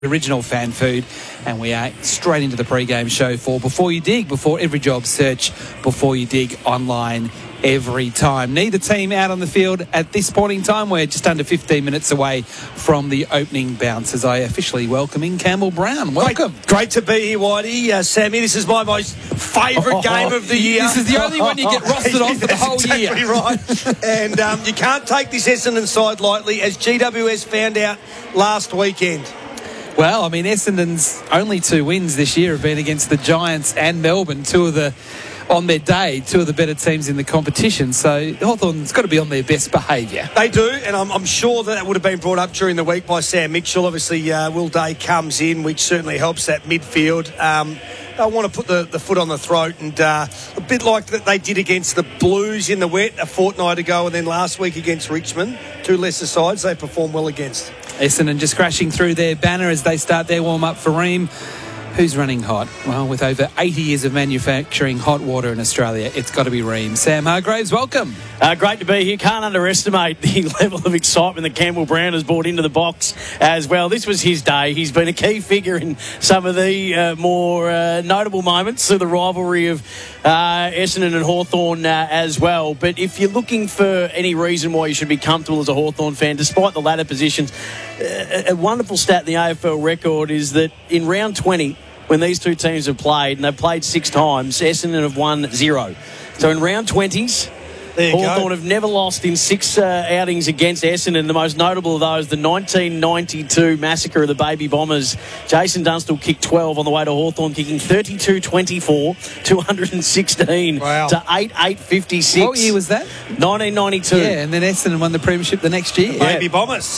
Original fan food, and we are straight into the pre-game show for Before You Dig, before every job search, Before You Dig online every time. Neither team out on the field at this point in time. We're just under 15 minutes away from the opening bounce as I officially welcome in Campbell Brown. Welcome. Great to be here, Whitey. Sammy, this is my most favourite game of the year. This is the only one you get rostered on for the whole year. Exactly right. And you can't take this Essendon side lightly, as GWS found out last weekend. Well, I mean, Essendon's only 2 wins this year have been against the Giants and Melbourne, on their day, two of the better teams in the competition. So Hawthorn's got to be on their best behaviour. They do, and I'm sure that would have been brought up during the week by Sam Mitchell. Obviously, Will Day comes in, which certainly helps that midfield. I want to put the foot on the throat, and a bit like that they did against the Blues in the wet a fortnight ago, and then last week against Richmond, two lesser sides they performed well against. Essendon just crashing through their banner as they start their warm-up for Ream. Who's running hot? Well, with over 80 years of manufacturing hot water in Australia, it's got to be Ream. Sam Hargraves, welcome. Great to be here. Can't underestimate the level of excitement that Campbell Brown has brought into the box as well. This was his day. He's been a key figure in some of the more notable moments of the rivalry of Essendon and Hawthorn as well. But if you're looking for any reason why you should be comfortable as a Hawthorn fan, despite the ladder positions, a wonderful stat in the AFL record is that in round 20, when these two teams have played, and they've played 6 times, Essendon have won 0. So in round 20s, Hawthorn have never lost in 6 outings against Essendon. The most notable of those, the 1992 massacre of the Baby Bombers. Jason Dunstall kicked 12 on the way to Hawthorn, kicking 32-24, 216 to 8-8-56. What year was that? 1992. Yeah, and then Essendon won the premiership the next year. Baby Bombers.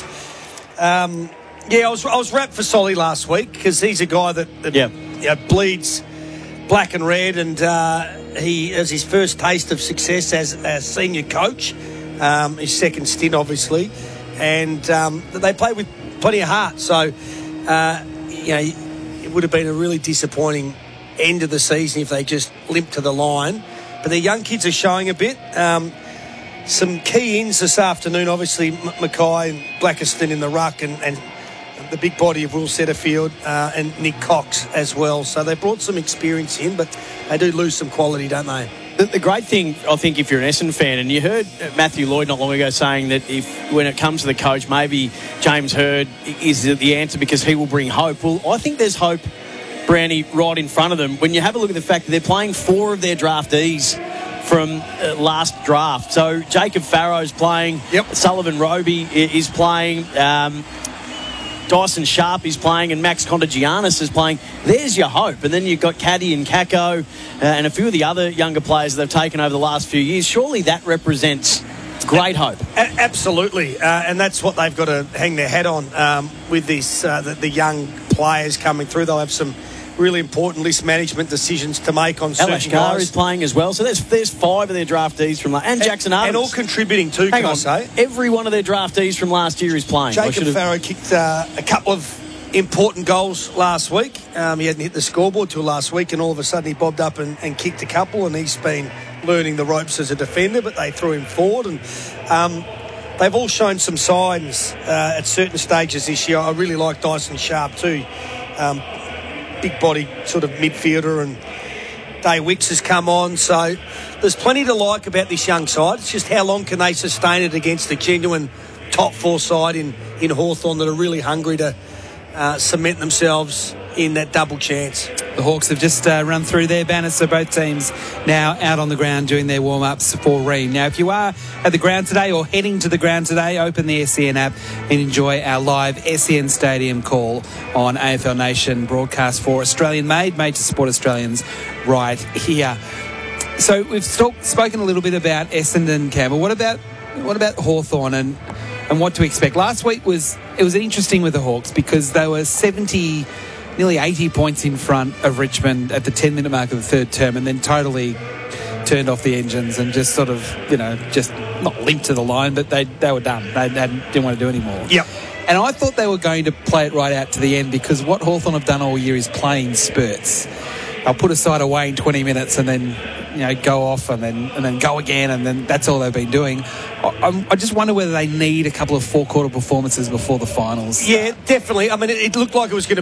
I was wrapped for Solly last week because he's a guy that bleeds black and red, and he has his first taste of success as a senior coach, his second stint obviously, and they play with plenty of heart. So it would have been a really disappointing end of the season if they just limped to the line. But their young kids are showing a bit. Some key ins this afternoon, obviously Mackay and Blackiston in the ruck, and the big body of Will Setterfield and Nick Cox as well. So they brought some experience in, but they do lose some quality, don't they? The great thing, I think, if you're an Essendon fan, and you heard Matthew Lloyd not long ago saying that when it comes to the coach, maybe James Hird is the answer because he will bring hope. Well, I think there's hope, Brownie, right in front of them. When you have a look at the fact that they're playing 4 of their draftees from last draft. So Jacob Farrow's playing, Sullivan Roby is playing, Dyson Sharp is playing, and Max Contagianis is playing. There's your hope. And then you've got Caddy and Kako and a few of the other younger players that they've taken over the last few years. Surely that represents great hope. Absolutely. And that's what they've got to hang their hat on with this, the young players coming through. They'll have some really important list management decisions to make on certain guys. Alash is playing as well. So there's 5 of their draftees from last, and Jackson Adams. And all contributing too, can I say? Every one of their draftees from last year is playing. Jacob Farrow kicked a couple of important goals last week. He hadn't hit the scoreboard till last week, and all of a sudden he bobbed up and kicked a couple, and he's been learning the ropes as a defender, but they threw him forward, and they've all shown some signs at certain stages this year. I really like Dyson Sharp too. Big body sort of midfielder, and Day Wicks has come on, so there's plenty to like about this young side. It's just how long can they sustain it against a genuine top 4 side in Hawthorn that are really hungry to cement themselves in that double chance. The Hawks have just run through their banners, so both teams now out on the ground doing their warm-ups for Ream. Now, if you are at the ground today or heading to the ground today, open the SEN app and enjoy our live SEN Stadium call on AFL Nation, broadcast for Australian-made, made to support Australians right here. So we've spoken a little bit about Essendon, Campbell. What about Hawthorn and what to expect? Last week was interesting with the Hawks because they were nearly 80 points in front of Richmond at the 10-minute mark of the third term, and then totally turned off the engines and just sort of, just not limped to the line, but they were done. They didn't want to do any more. Yep. And I thought they were going to play it right out to the end because what Hawthorn have done all year is playing spurts. They'll put a side away in 20 minutes and then go off and then go again, and then that's all they've been doing. I just wonder whether they need a couple of four-quarter performances before the finals. Yeah, definitely. I mean, it looked like it was going to